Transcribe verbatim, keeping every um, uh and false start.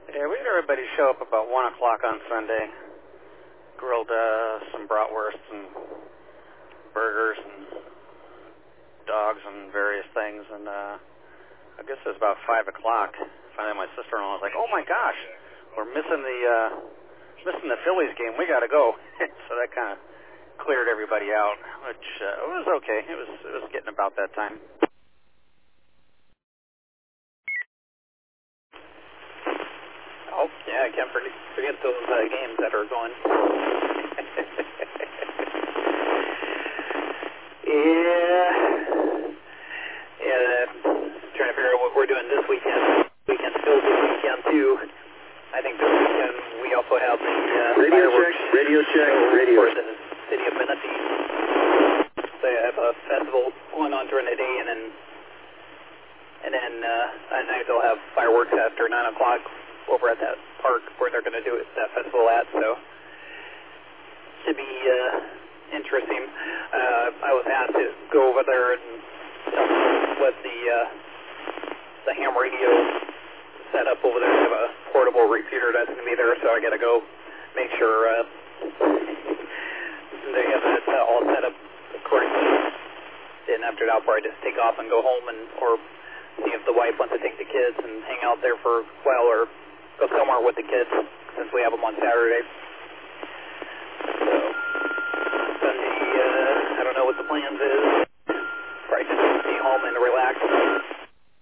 Yeah, we had everybody show up about one o'clock on Sunday. Grilled uh, some bratwurst and burgers and dogs and various things. And uh, I guess it was about five o'clock. Finally, my sister-in-law was like, "Oh my gosh, we're missing the uh, missing the Phillies game. We got to go." So that kind of cleared everybody out, which uh, was okay. It was it was getting about that time. Oh, yeah, I can't forget, forget those uh, games that are going. yeah. Yeah, trying to figure out what we're doing this weekend. Weekend still this weekend, too. I think this weekend we also have the uh, radio fireworks check, radio check, radio. for the city of Manatee. They have a festival going on during the day, and then and then uh, at night they'll have fireworks after nine o'clock over at that park where they're going to do it, that festival at, so should be uh, interesting. Uh, I was asked to go over there and tell them what the uh, the ham radio set up over there. I have a portable repeater that's going to be there, so I got to go make sure uh, they have it uh, all set up accordingly. And after that, I'll probably just take off and go home, and or see if the wife wants to take the kids and hang out there for a while, or go somewhere with the kids since we have them on Saturday. So Sunday, uh, I don't know what the plans is. Probably just stay home and relax.